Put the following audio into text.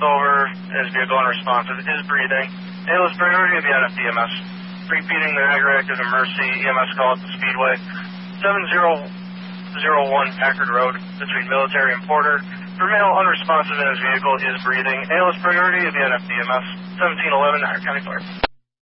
over, his vehicle unresponsive, is breathing. ALS priority of the NFDMS. Repeating the aggravated emergency EMS call at the Speedway. 7001 Packard Road between Military and Porter. For male unresponsive in his vehicle is breathing. ALS priority of the NFDMS. 1711 Howard County Fire.